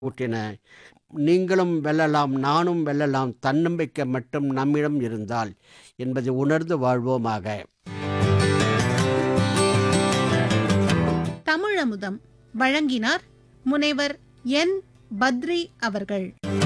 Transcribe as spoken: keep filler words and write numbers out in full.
ஊட்டின. நீங்களும் வெல்லலாம், நானும் வெல்லலாம், தன்னம்பிக்கை மட்டும் நம்மிடம் இருந்தால் என்பதை உணர்ந்து வாழ்வோமாக. தமிழமுதம் வழங்கினார் முனைவர் என் பத்ரி அவர்கள்.